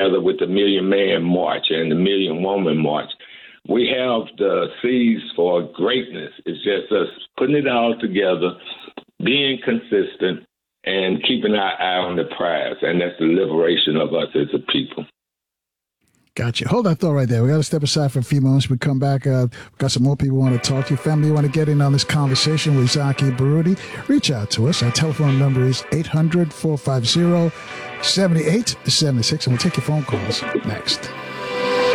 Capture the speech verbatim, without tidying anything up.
together with the Million Man March and the Million Woman March. We have the seeds for greatness. It's just us putting it all together, being consistent, and keeping our eye on the prize, and that's the liberation of us as a people. Gotcha. Hold that thought right there. We got to step aside for a few moments. We come back. Uh, we've got some more people who want to talk to you. Family, you want to get in on this conversation with Zaki Baruti? Reach out to us. Our telephone number is eight hundred, four five zero, seven eight seven six, and we'll take your phone calls next.